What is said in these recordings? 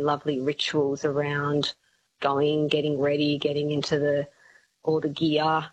lovely rituals around going, getting ready, getting into all the gear,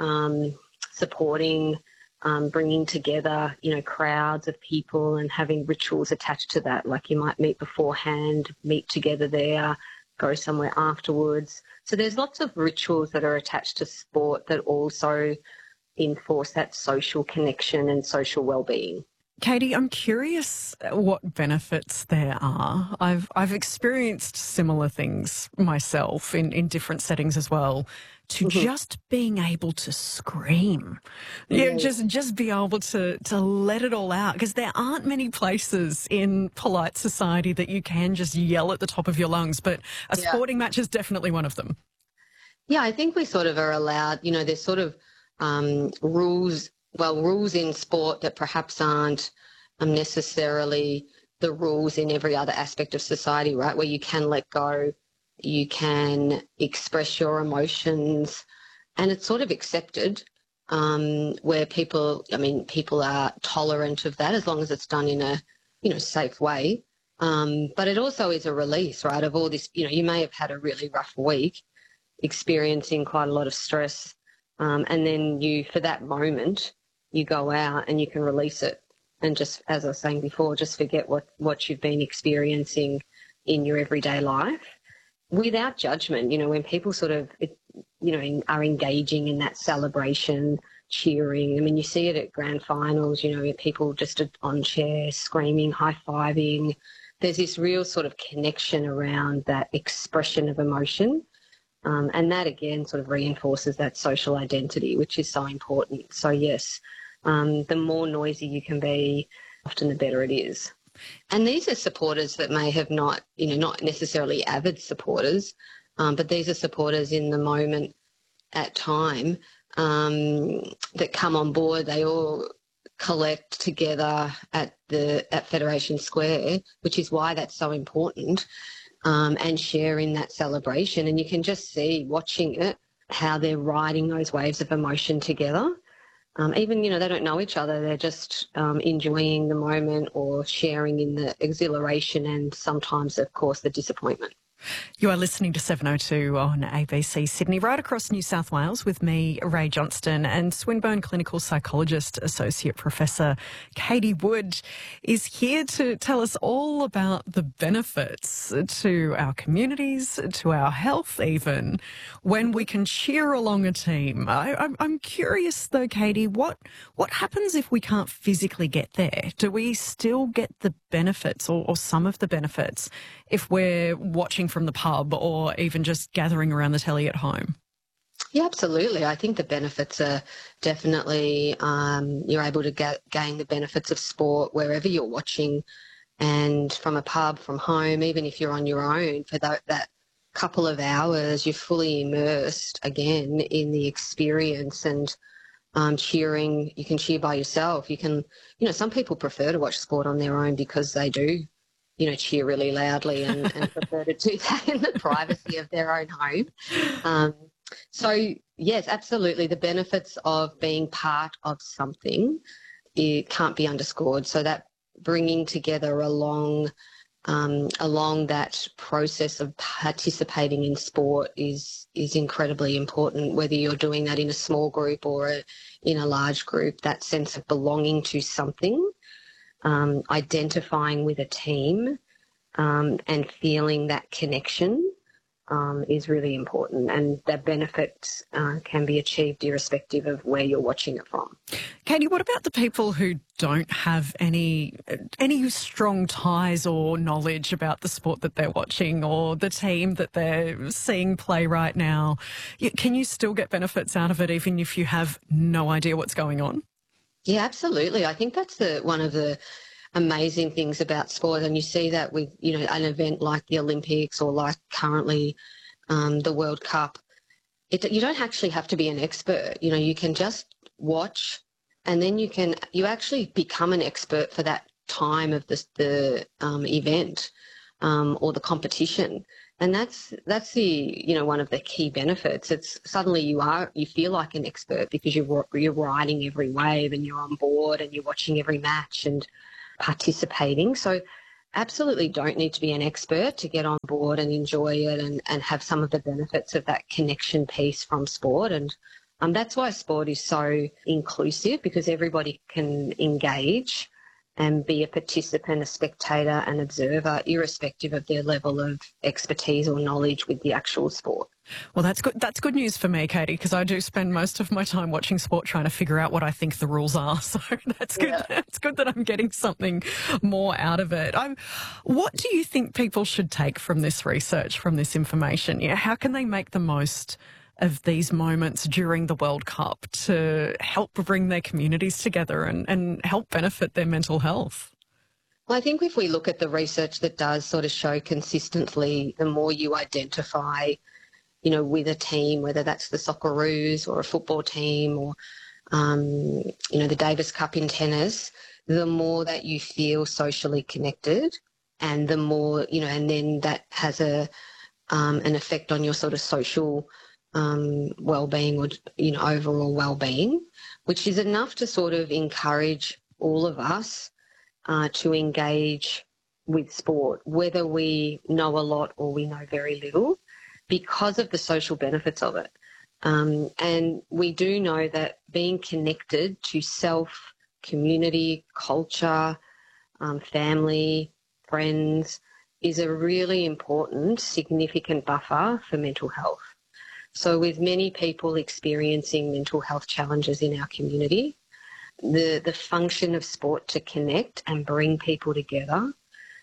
supporting, bringing together, crowds of people and having rituals attached to that. Like you might meet beforehand, meet together there, go somewhere afterwards. So there's lots of rituals that are attached to sport that also enforce that social connection and social well-being. Katie, I'm curious what benefits there are. I've experienced similar things myself in different settings as well, to just being able to scream. Just be able to let it all out, because there aren't many places in polite society that you can just yell at the top of your lungs, but a sporting match is definitely one of them. Yeah, I think we sort of are allowed, there's sort of rules in sport that perhaps aren't necessarily the rules in every other aspect of society, right? Where you can let go, you can express your emotions, and it's sort of accepted, where people are tolerant of that as long as it's done in a, safe way. But it also is a release, right, of all this, you may have had a really rough week experiencing quite a lot of stress, and then for that moment, you go out and you can release it and just, as I was saying before, just forget what you've been experiencing in your everyday life without judgment. When people sort of, are engaging in that celebration, cheering. I mean, you see it at grand finals, people just on chairs, screaming, high-fiving. There's this real sort of connection around that expression of emotion. And that, again, sort of reinforces that social identity, which is so important. So, yes, the more noisy you can be, often the better it is. And these are supporters that may have not necessarily avid supporters, but these are supporters in the moment at time that come on board. They all collect together at Federation Square, which is why that's so important. And share in that celebration. And you can just see, watching it, how they're riding those waves of emotion together. Even, they don't know each other. They're just enjoying the moment or sharing in the exhilaration and sometimes, of course, the disappointment. You are listening to 702 on ABC Sydney, right across New South Wales, with me, Ray Johnston, and Swinburne Clinical Psychologist Associate Professor Katie Wood is here to tell us all about the benefits to our communities, to our health even, when we can cheer along a team. I'm curious though, Katie, what happens if we can't physically get there? Do we still get the benefits or some of the benefits if we're watching from the pub or even just gathering around the telly at home? Yeah, absolutely. I think the benefits are definitely, you're able to gain the benefits of sport wherever you're watching, and from a pub, from home, even if you're on your own for that couple of hours, you're fully immersed again in the experience. And cheering, you can cheer by yourself. You can, some people prefer to watch sport on their own because they do, cheer really loudly and prefer to do that in the privacy of their own home. So, yes, absolutely. The benefits of being part of something, it can't be underscored. So that bringing together along that process of participating in sport is incredibly important, whether you're doing that in a small group or in a large group. That sense of belonging to something, identifying with a team, and feeling that connection is really important, and the benefits can be achieved irrespective of where you're watching it from. Katie, what about the people who don't have any strong ties or knowledge about the sport that they're watching or the team that they're seeing play right now? Can you still get benefits out of it even if you have no idea what's going on? Yeah, absolutely. I think that's one of the amazing things about sport, and you see that with an event like the Olympics or like currently the World Cup. You don't actually have to be an expert. You can just watch, and then you actually become an expert for that time of the event or the competition. And that's the one of the key benefits. It's suddenly you feel like an expert because you're riding every wave and you're on board and you're watching every match and participating. So absolutely don't need to be an expert to get on board and enjoy it and have some of the benefits of that connection piece from sport. And that's why sport is so inclusive, because everybody can engage and be a participant, a spectator, an observer, irrespective of their level of expertise or knowledge with the actual sport. Well, that's good. That's good news for me, Katie, because I do spend most of my time watching sport trying to figure out what I think the rules are. So that's good. Yeah. It's good that I'm getting something more out of it. What do you think people should take from this research, from this information? Yeah, how can they make the most of these moments during the World Cup to help bring their communities together and help benefit their mental health? Well, I think if we look at the research that does sort of show consistently, the more you identify, with a team, whether that's the Socceroos or a football team or, the Davis Cup in tennis, the more that you feel socially connected, and the more, and then that has an effect on your sort of social well-being or, overall well-being, which is enough to sort of encourage all of us to engage with sport, whether we know a lot or we know very little, because of the social benefits of it. And we do know that being connected to self, community, culture, family, friends is a really important, significant buffer for mental health. So with many people experiencing mental health challenges in our community, the function of sport to connect and bring people together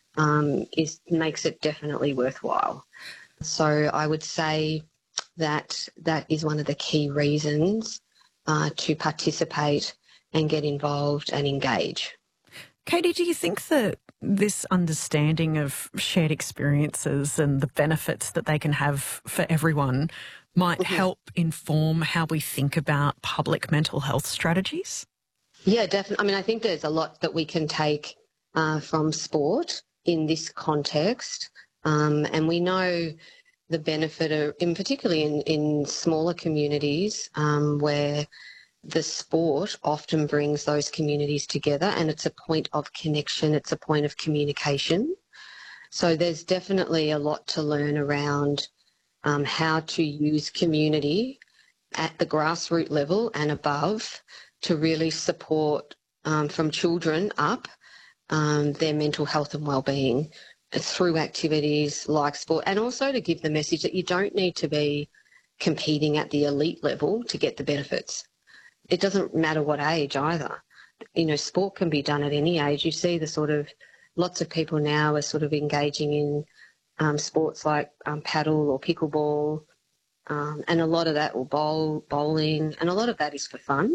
makes it definitely worthwhile. So I would say that is one of the key reasons to participate and get involved and engage. Katie, do you think that this understanding of shared experiences and the benefits that they can have for everyone might help inform how we think about public mental health strategies? Yeah, definitely. I mean, I think there's a lot that we can take from sport in this context. And we know the benefit of, particularly in smaller communities where the sport often brings those communities together, and it's a point of connection, it's a point of communication. So there's definitely a lot to learn around how to use community at the grassroots level and above to really support from children up their mental health and wellbeing through activities like sport, and also to give the message that you don't need to be competing at the elite level to get the benefits. It doesn't matter what age either. Sport can be done at any age. You see the sort of lots of people now are sort of engaging in sports like paddle or pickleball, and a lot of that, or bowling, and a lot of that is for fun.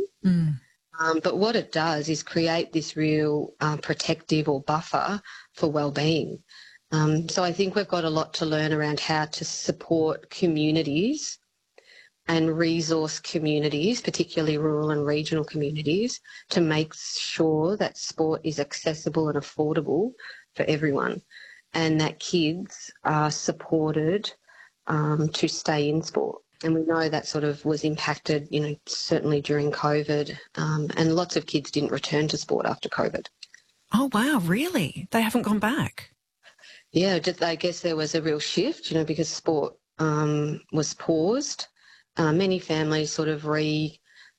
But what it does is create this real protective or buffer for well-being. So I think we've got a lot to learn around how to support communities and resource communities, particularly rural and regional communities, to make sure that sport is accessible and affordable for everyone, and that kids are supported to stay in sport. And we know that sort of was impacted, certainly during COVID, and lots of kids didn't return to sport after COVID. Oh, wow, really? They haven't gone back? Yeah, I guess there was a real shift, because sport was paused. Many families sort of recalibrated,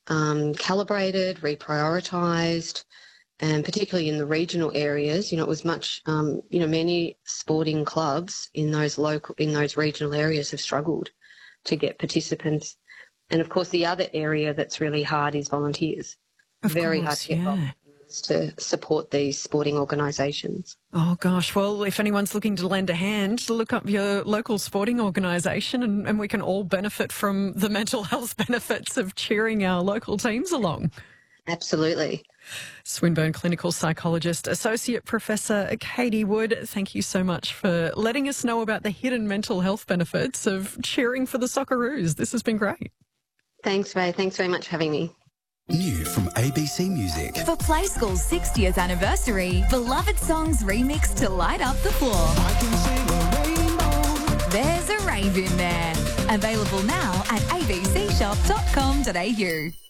reprioritised, and particularly in the regional areas, it was much, many sporting clubs in those regional areas have struggled to get participants. And of course, the other area that's really hard is volunteers. Very hard to get volunteers to support these sporting organisations. Oh, gosh. Well, if anyone's looking to lend a hand, look up your local sporting organisation and we can all benefit from the mental health benefits of cheering our local teams along. Absolutely. Swinburne Clinical Psychologist, Associate Professor Katie Wood, thank you so much for letting us know about the hidden mental health benefits of cheering for the Socceroos. This has been great. Thanks, Ray. Thanks very much for having me. New from ABC Music. For Play School's 60th anniversary, beloved songs remixed to light up the floor. I can sing a rainbow. There's a rave in there. Available now at abcshop.com.au.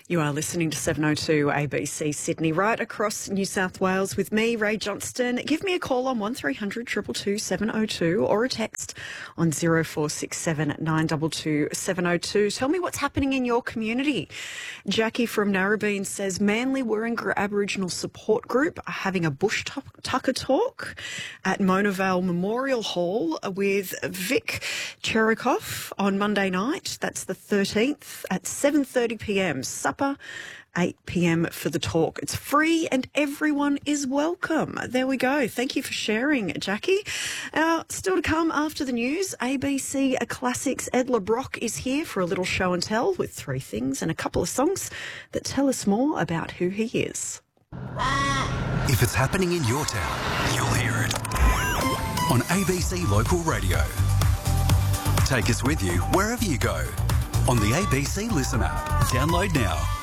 You are listening to 702 ABC Sydney, right across New South Wales with me, Ray Johnston. Give me a call on 1300 222 702 or a text on 0467 922 702. Tell me what's happening in your community. Jackie from Narrabeen says Manly Warringah Aboriginal Support Group are having a bush tucker talk at Mona Vale Memorial Hall with Vic Cherikoff on Monday night. That's the 13th at 7:30pm. Supper, 8pm for the talk. It's free and everyone is welcome. There we go. Thank you for sharing, Jackie. Still to come after the news, ABC Classics Ed LeBrock is here for a little show and tell with 3 things and a couple of songs that tell us more about who he is. If it's happening in your town, you'll hear it on ABC Local Radio. Take us with you wherever you go on the ABC Listen app. Download now.